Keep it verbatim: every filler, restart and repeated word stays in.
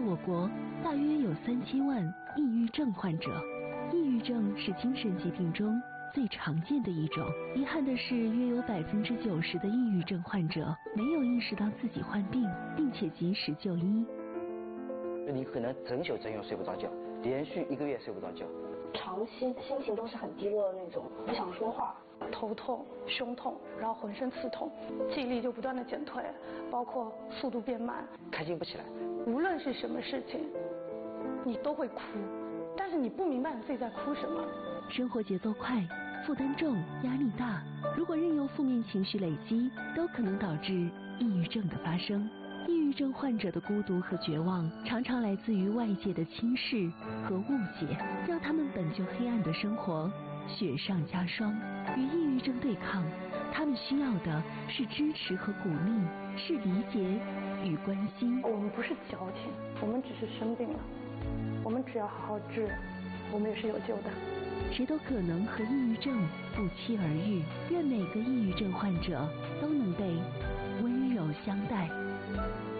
我国，大约有三千万抑郁症患者。抑郁症是精神疾病中最常见的一种。遗憾的是，约有百分之九十的抑郁症患者没有意识到自己患病，并且及时就医。 你可能整宿整宿睡不着觉，连续一个月睡不着觉， 长期心情都是很低落的那种，不想说话， 头痛、胸痛，然后浑身刺痛，记忆力就不断的减退，包括速度变慢， 开心不起来。 无论是什么事情，你都会哭，但是你不明白你自己在哭什么。 生活节奏快，负担重，压力大，如果任由负面情绪累积，都可能导致抑郁症的发生。抑郁症患者的孤独和绝望，常常来自于外界的轻视和误解，让他们本就黑暗的生活雪上加霜。与抑郁症对抗，他们需要的是支持和鼓励，是理解与关心。 我们不是矫情，我们只是生病了，我们只要好好治，我们也是有救的。 谁都可能和抑郁症不期而遇，愿每个抑郁症患者都能被温柔相待。